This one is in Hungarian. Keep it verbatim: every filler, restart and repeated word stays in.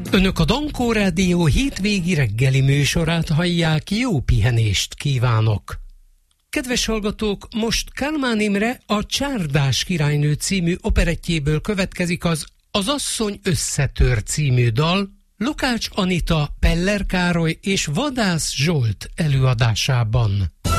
Önök a Dankó Rádió hétvégi reggeli műsorát hallják, jó pihenést kívánok! Kedves hallgatók, most Kálmán Imre a Csárdás királynő című operettjéből következik az Az asszony összetör című dal, Lukács Anita, Peller Károly és Vadász Zsolt előadásában.